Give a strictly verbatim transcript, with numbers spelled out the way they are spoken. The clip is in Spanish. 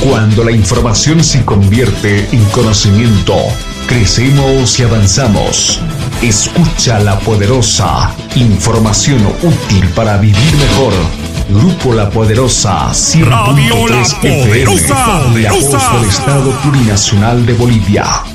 Cuando la información se convierte en conocimiento, crecemos y avanzamos. Escucha La Poderosa, información útil para vivir mejor. Grupo La Poderosa, cien punto tres F M, la voz del Estado Plurinacional de Bolivia.